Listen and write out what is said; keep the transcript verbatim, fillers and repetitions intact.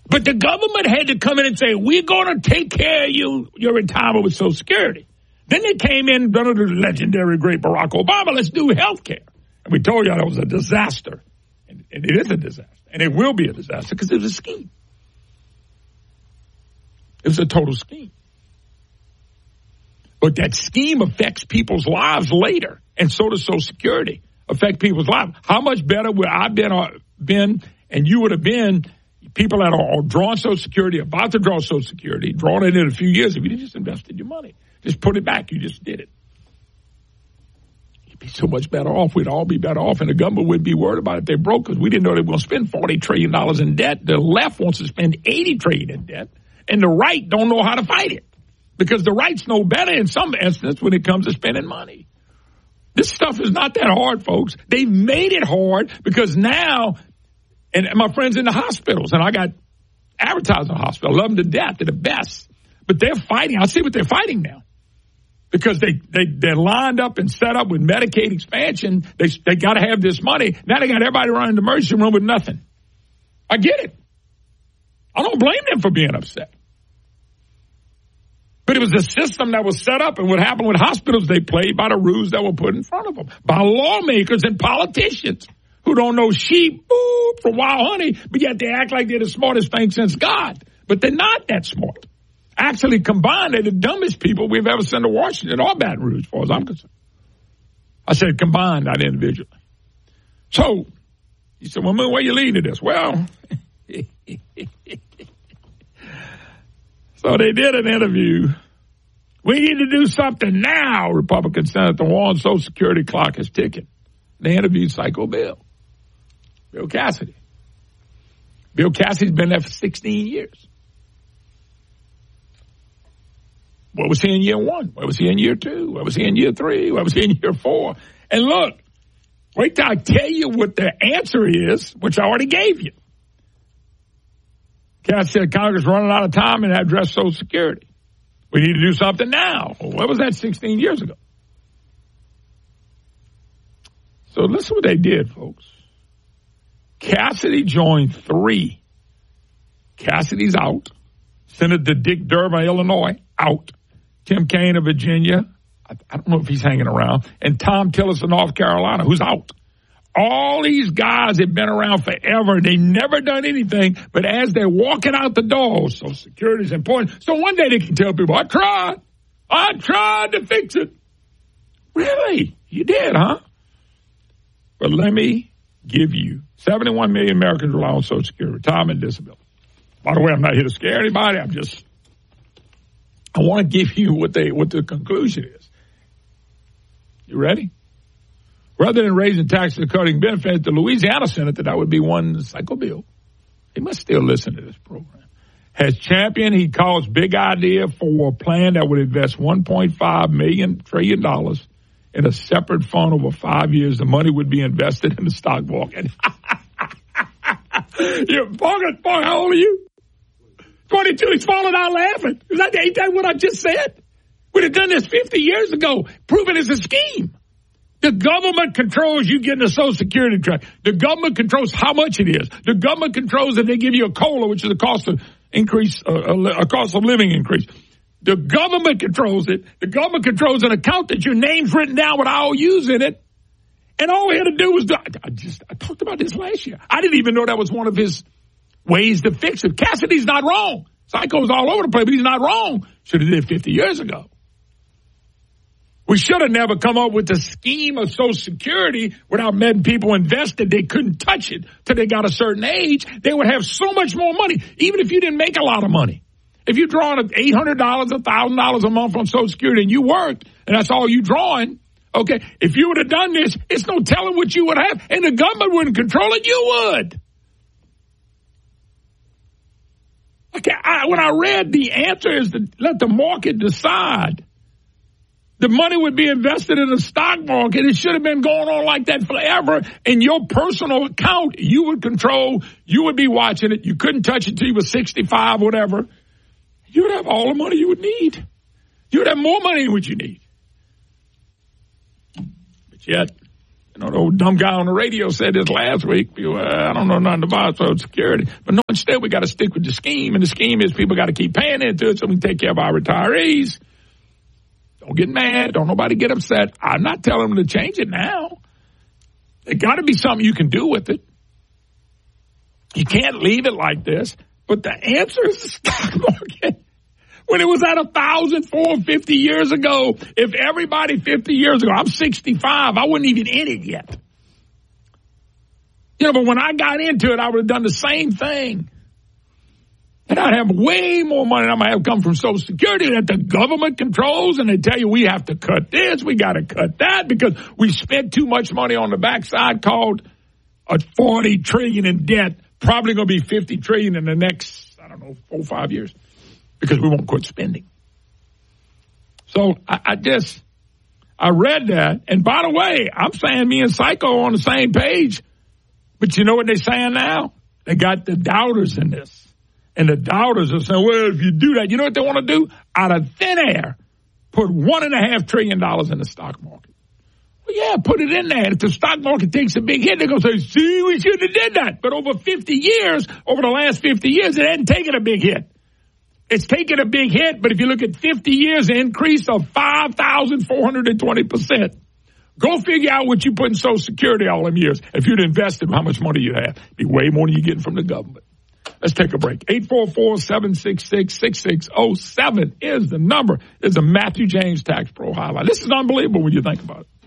But the government had to come in and say, we're going to take care of you, your retirement with Social Security. Then they came in under the legendary great Barack Obama, let's do health care. And we told you that was a disaster. And it is a disaster. And it will be a disaster because it was a scheme. It was a total scheme. But that scheme affects people's lives later. And so does Social Security affect people's lives. How much better would I been, uh, been and you would have been, people that are, are drawing Social Security, about to draw Social Security, drawing it in a few years, if you just invested your money. Just put it back. You just did it. You'd be so much better off. We'd all be better off. And the government would be worried about it if they broke because we didn't know they were going to spend forty trillion dollars in debt. The left wants to spend eighty trillion dollars in debt. And the right don't know how to fight it. Because the rights know better in some instances when it comes to spending money. This stuff is not that hard, folks. They've made it hard because now, and my friends in the hospitals, and I got advertising hospitals, I love them to death. They're the best. But they're fighting. I see what they're fighting now. Because they, they, they're lined up and set up with Medicaid expansion. They, they got to have this money. Now they got everybody running the emergency room with nothing. I get it. I don't blame them for being upset. But it was a system that was set up, and what happened with hospitals, they played by the rules that were put in front of them by lawmakers and politicians who don't know sheep ooh, from wild honey, but yet they act like they're the smartest thing since God. But they're not that smart. Actually, combined, they're the dumbest people we've ever sent to Washington or Baton Rouge, as far as I'm concerned. I said combined, not individually. So, he said, well, where are you leading to this? Well, so they did an interview. We need to do something now, Republican Senator Warren's Social Security clock is ticking. They interviewed Psycho Bill, Bill Cassidy. Bill Cassidy's been there for sixteen years. Where was he in year one? Where was he in year two? Where was he in year three? Where was he in year four? And look, wait till I tell you what the answer is, which I already gave you. Cass said Congress is running out of time and address Social Security. We need to do something now. Well, what was that sixteen years ago? So listen what they did, folks. Cassidy joined three. Cassidy's out. Senator Dick Durbin, Illinois, out. Tim Kaine of Virginia, I, I don't know if he's hanging around, and Tom Tillis of North Carolina, who's out. All these guys have been around forever. They never done anything, but as they're walking out the door, Social Security is important. So one day they can tell people, I tried. I tried to fix it. Really? You did, huh? But let me give you, seventy-one million Americans rely on Social Security, retirement, and disability. By the way, I'm not here to scare anybody. I'm just, I want to give you what they, what the conclusion is. You ready? Rather than raising taxes and cutting benefits, the Louisiana Senator, that would be one Psycho Bill. He must still listen to this program. Has championed, he calls big idea for a plan that would invest one point five million trillion dollars in a separate fund over five years. The money would be invested in the stock market. You're Parker, Parker, how old are you? twenty-two, he's falling out laughing. Is that, ain't that what I just said? We'd have done this fifty years ago, proving it's a scheme. The government controls you getting a Social Security check. The government controls how much it is. The government controls if they give you a COLA, which is a cost of increase, uh, a cost of living increase. The government controls it. The government controls an account that your name's written down with I O Us in it. And all we had to do was, do, I just, I talked about this last year. I didn't even know that was one of his ways to fix it. Cassidy's not wrong. Psycho's all over the place, but he's not wrong. Should have did it fifty years ago. We should have never come up with the scheme of Social Security without letting people invest it. They couldn't touch it till they got a certain age. They would have so much more money, even if you didn't make a lot of money. If you're drawing eight hundred dollars, one thousand dollars a month on Social Security and you worked, and that's all you drawing, okay, if you would have done this, it's no telling what you would have, and the government wouldn't control it, you would. Okay, I, when I read the answer is to let the market decide. The money would be invested in the stock market. It should have been going on like that forever. In your personal account, you would control, you would be watching it. You couldn't touch it until you were sixty-five, whatever. You would have all the money you would need. You would have more money than what you need. But yet, You know, the old dumb guy on the radio said this last week. Well, I don't know nothing about Social Security. But no, instead we got to stick with the scheme. And the scheme is people got to keep paying into it so we can take care of our retirees. Don't get mad. Don't nobody get upset. I'm not telling them to change it now. There got to be something you can do with it. You can't leave it like this. But the answer is the stock market. When it was at a thousand four fifty years ago, if everybody fifty years ago, I'm sixty-five, I wasn't even in it yet. You know, but when I got into it, I would have done the same thing. And I'd have way more money than I might have come from Social Security that the government controls, and they tell you we have to cut this, we got to cut that, because we spent too much money on the backside called a forty trillion in debt, probably going to be fifty trillion in the next, I don't know, four or five years. Because we won't quit spending. So I, I just, I read that. And by the way, I'm saying me and Psycho are on the same page. But you know what they're saying now? They got the doubters in this. And the doubters are saying, well, if you do that, you know what they want to do? Out of thin air, put one and a half trillion dollars in the stock market. Well, yeah, put it in there. If the stock market takes a big hit, they're going to say, see, we should have did that. But over fifty years, over the last fifty years, it hadn't taken a big hit. It's taken a big hit, but if you look at fifty years, an increase of five thousand four hundred twenty percent. Go figure out what you put in Social Security all them years. If you'd invested, how much money you have. It'd be way more than you're getting from the government. Let's take a break. eight four four, seven six six, six six zero seven is the number. It's a Matthew James Tax Pro highlight. This is unbelievable when you think about it.